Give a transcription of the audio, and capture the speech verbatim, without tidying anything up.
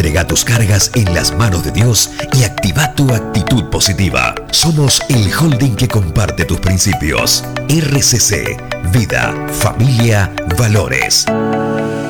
Entrega tus cargas en las manos de Dios y activa tu actitud positiva. Somos el holding que comparte tus principios. R C C, Vida, Familia, Valores.